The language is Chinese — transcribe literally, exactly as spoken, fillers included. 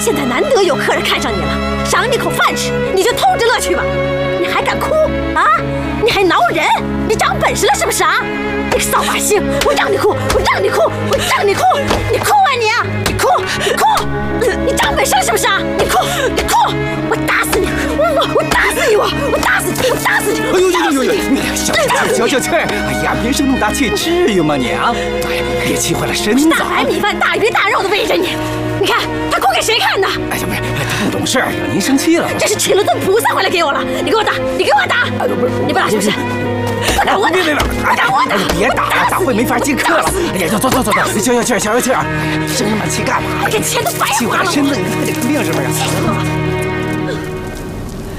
现在难得有客人看上你了，赏你口饭吃，你就偷着乐去吧。你还敢哭啊？你还挠人？你长本事了是不是啊？你个扫把星！我让你哭，我让你哭，我让你哭，你哭啊你！你哭，你哭！你长本事了是不是啊？你哭，你哭！我打死你！我我打死你！我我打死你！我打死你！ 哎呦呦呦呦！小气儿，消消气儿！哎呀，别生那么大气，至于吗你啊？哎，别气坏了身子。 大碗米饭，大鱼大肉的喂着你，你看他哭给谁看呢？ 哎呀，不是，他不懂事，惹您生气了。 这是请了尊菩萨回来给我了，你给我打，你给我打！ 哎呦，不是， 你不打是不是？不打我打！ 别别别！ 不打我打！ 别打了，打会没法进课了。哎呀，走走走走走，消消气儿，消消气儿。生那么气干嘛？ 我这钱都白花了。 气坏了身子，你不得看病是不是？